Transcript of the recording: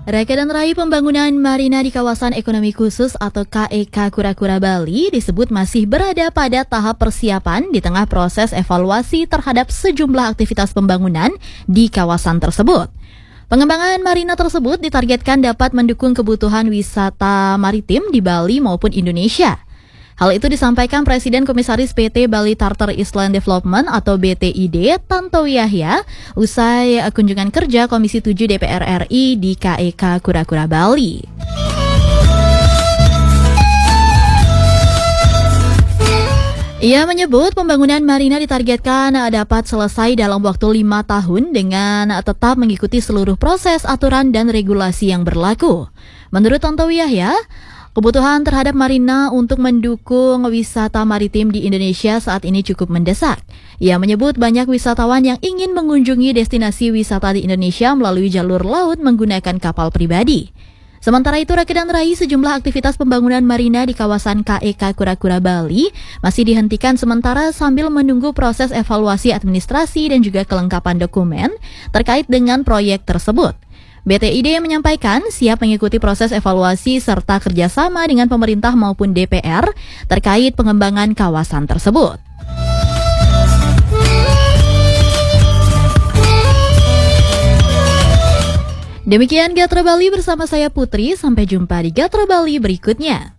Reka dan raih pembangunan marina di kawasan ekonomi khusus atau KEK Kura-Kura Bali disebut masih berada pada tahap persiapan di tengah proses evaluasi terhadap sejumlah aktivitas pembangunan di kawasan tersebut. Pengembangan marina tersebut ditargetkan dapat mendukung kebutuhan wisata maritim di Bali maupun Indonesia. Hal itu disampaikan Presiden Komisaris PT Bali Charter Island Development atau BTID, Tantowi Yahya, usai kunjungan kerja Komisi 7 DPR RI di KEK Kura-Kura Bali. Ia menyebut pembangunan marina ditargetkan dapat selesai dalam waktu 5 tahun dengan tetap mengikuti seluruh proses, aturan, dan regulasi yang berlaku. Menurut Tantowi Yahya, kebutuhan terhadap marina untuk mendukung wisata maritim di Indonesia saat ini cukup mendesak. Ia menyebut banyak wisatawan yang ingin mengunjungi destinasi wisata di Indonesia melalui jalur laut menggunakan kapal pribadi. Sementara itu, Reka dan raih sejumlah aktivitas pembangunan marina di kawasan KEK Kura-Kura Bali masih dihentikan sementara sambil menunggu proses evaluasi administrasi dan juga kelengkapan dokumen terkait dengan proyek tersebut. BTID menyampaikan siap mengikuti proses evaluasi serta kerjasama dengan pemerintah maupun DPR terkait pengembangan kawasan tersebut. Demikian Gatra Bali bersama saya Putri, sampai jumpa di Gatra Bali berikutnya.